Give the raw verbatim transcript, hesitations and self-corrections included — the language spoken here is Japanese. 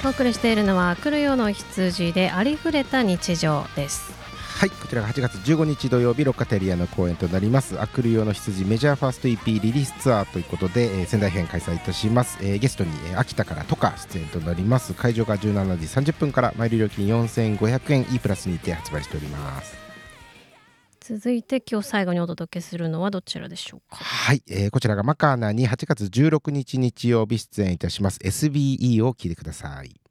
お送りしているのは来るよの羊でありふれた日常です。 はい、こちらがはちがつじゅうごにち土曜日、ロッカテリアの公演となりますあくるよの羊メジャーファースト イーピー リリースツアーということで、えー仙台編開催いたします。えーゲストに、えー秋田からトカ出演となります。会場がじゅうしちじさんじゅっぷんから、マイル料金よんせんごひゃくえん E プラスにて発売しております。 続いて今日最後にお届けするのはどちらでしょうか。 はい、えーこちらがマカーナにはちがつじゅうろくにち日曜日出演いたします エスビーイー を聞いてください。